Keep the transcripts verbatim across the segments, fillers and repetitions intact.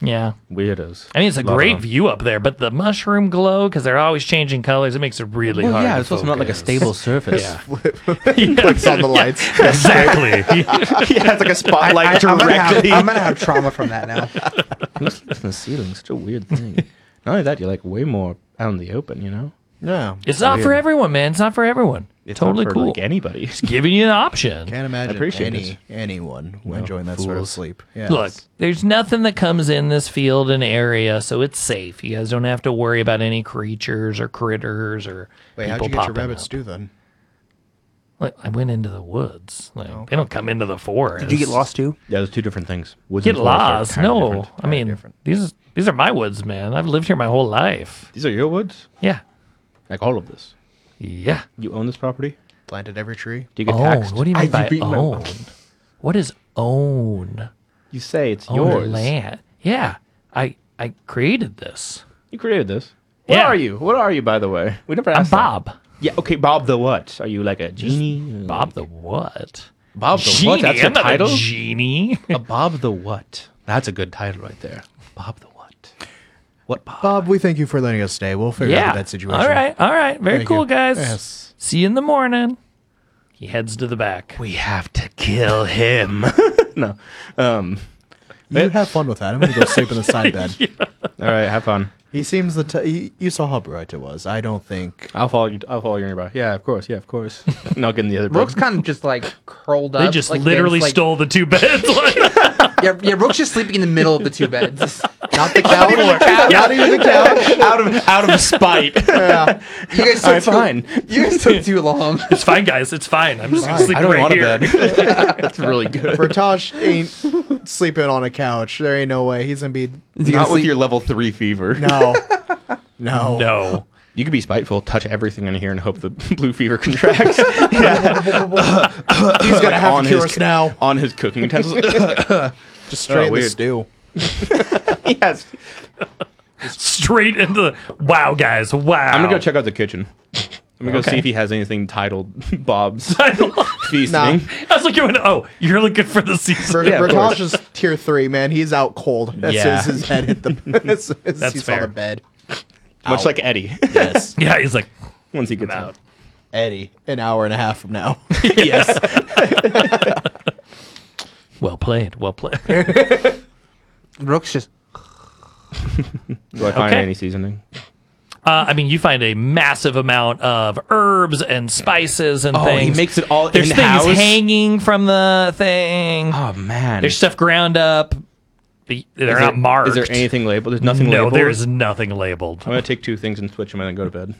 Yeah. Weirdos. I mean, it's a Love great them. view up there, but the mushroom glow, because they're always changing colors, it makes it really Well, hard yeah, to it's also not like a focus. stable surface. Yeah. Clicks on the lights. Exactly. yeah, it's like a spotlight I, I'm, gonna have, directly. I'm gonna have trauma from that now. Looks in the ceiling. Such a weird thing. Not only that, you're like way more out in the open, you know? Yeah. It's not for Weird. everyone, man. It's not for everyone. It's totally not for, cool. like anybody. It's giving you an option. Can't imagine appreciate any this. anyone No, enjoying that sort of fools. sleep. Yeah. Look, there's nothing that comes in this field and area, so it's safe. You guys don't have to worry about any creatures or critters or Wait, how'd people you get your popping rabbit up. stew then? Like, I went into the woods. Like, They don't come into the forest. Did you get lost too? Yeah, there's two different things. Woods Get and forests are lost? kinda No, different. I mean different. these these are my woods, man. I've lived here my whole life. These are your woods? Yeah, Like all of this? yeah. You own this property? Planted every tree. Do you get Own. taxed? What do you I- mean by beat my- own? What is own? You say it's Own yours. land. Yeah, I I created this. You created this. What Yeah. are you? What are you, by the way? We never I'm asked that. Bob. Yeah, okay, Bob the what? Are you like a genie? Bob the what? Bob the Genie. what? That's your I'm not title? a genie. A Bob the what? That's a good title right there. Bob the what? What Bob? Bob, we thank you for letting us stay. We'll figure yeah. out that situation. All right. All right. Very Thank cool, you. guys. Yes. See you in the morning. He heads to the back. We have to kill him. no. Um. You have fun with that. I'm going to go sleep in the side bed. All right. Have fun. He seems the. T- he, you saw how bright it was. I don't think. I'll follow you. I'll follow you nearby. Yeah, of course. Yeah, of course. Not getting the other. Brooks bed. kind of just like curled up. They just like, literally against, like- stole the two beds. Yeah, yeah. Brooks just sleeping in the middle of the two beds. Not the couch. Not even the couch. out of out of spite. Yeah. You guys All took right, too, fine. You guys took too long. It's fine, guys. It's fine. I'm just gonna sleep I don't right want here. a bed. That's really good. Ratosh ain't sleeping on a couch. There ain't no way. He's going to be. Is he Not gonna with sleep- your level three fever. No. No. No. You could be spiteful, touch everything in here, and hope the blue fever contracts. He's going to have on to cure his- us now. on his cooking utensils. Just straight Oh, in the weird. stew. yes. Straight into the. Wow, guys. Wow. I'm gonna go check out the kitchen. I'm gonna go Okay. see if he has anything titled Bob's Feasting. Nah. I was looking. Oh, you're looking for the season. Yeah, of course. Ratosh is tier three, man. He's out cold as Yeah. soon as his head hit the. as soon as That's he saw fair. the bed. Much like Eddie. Yes. Yeah, he's like, Once he gets I'm out. out. Eddie, an hour and a half from now. Yes. Well played. Well played. Brooks just. Do I find Okay. any seasoning? Uh, I mean, you find a massive amount of herbs and spices and Oh, things. he makes it all There's in-house? things hanging from the thing. Oh man. There's stuff ground up. but They're Is not there- marked. Is there anything labeled? There's nothing no, labeled. there is nothing labeled. I'm gonna take two things and switch them and then go to bed.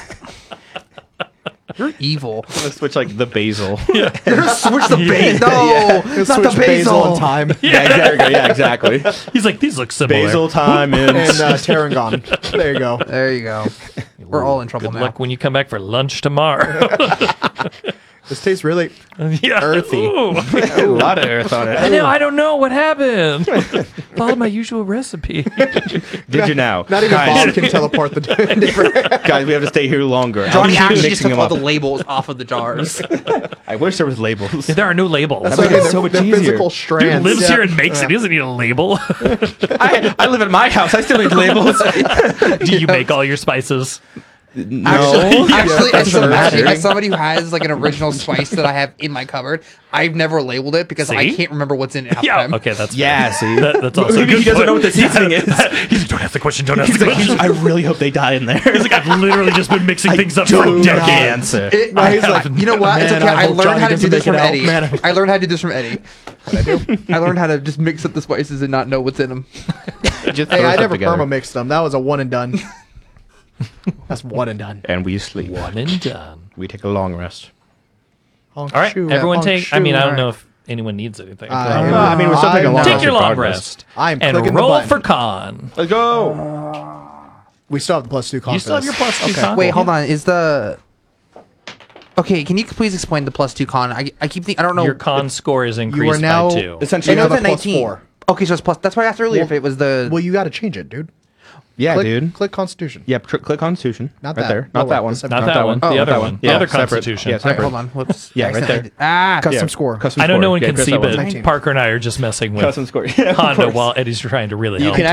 You're evil. I'm gonna switch like the basil. You're gonna switch the basil. No, Yeah. not the Switch basil. on time. yeah, there you go. Yeah, exactly. He's like, these look similar. Basil time and, And uh, Tarragon. There you go. There you go. We're all in trouble Good now. luck when you come back for lunch tomorrow. This tastes really. yeah. Earthy. Ooh. a lot of earth on I it. know. I don't know what happened. Followed my usual recipe. Did you now? Not even guys, Bob can teleport the different. guys, we have to stay here longer. Johnny I'm actually just mixing took them all up. the labels off of the jars. I wish there was labels. There are no labels. That Like, makes it they're- so much they're easier. physical Dude strands. lives Yeah. here and makes it. He doesn't need a label. I, I live at my house. I still need labels. Do you make all your spices? No. Actually, actually, that's as, somebody, matter. as somebody who has like an original spice that I have in my cupboard, I've never labeled it because I See? can't remember what's in it. half the Yeah. time. Okay, that's Yeah, fair. see? That, that's also Maybe a good he doesn't point. know what the seasoning is. He's like, don't ask the question. Don't ask the question. I really hope they die in there. He's like, I've literally just been mixing things up for do decades. not. answer. It, No, he's I- like, you know what? It's "Man, okay. I I hope learned Johnny how to do doesn't this make from it out. Eddie. Man, I I learned how to do this from Eddie. I do. I learned how to just mix up the spices and not know what's in them. Just Hey, throw I stuff never together. perma mixed them. That was a one and done. That's one and done. And we sleep. One and done. We take a long rest. All right, everyone take. I mean, I don't know if anyone needs anything. I Take- am- I mean, we're still taking a long Take rest your in long progress. rest. I'm and clicking the roll button. for con. Let's go. We still have the plus two con You for still have this. your plus two con. Wait, hold on. Is the okay? Can you please explain the plus two con? I, I keep thinking I don't know. Your con score is increased now- by two. Essentially, I You know have it's a at plus nineteen. four. Okay, so it's plus. That's why I asked earlier Well- if it was the. Well, you got to change it, dude. yeah, click, dude. Click Constitution. Yep, tr- click Constitution. Not right that. there. No Not that one. one. That's Not that one. The Oh, other that one. one. The Yeah, other separate. Constitution. Yeah, All right, separate. hold on. Whoops. Yeah, I right accidentally- there. Ah. Custom score. Custom I know score. no one Yeah, can press see, that one. but nineteen. Parker and I are just messing with Custom score. Yeah, of Honda course. while Eddie's trying to really You help. can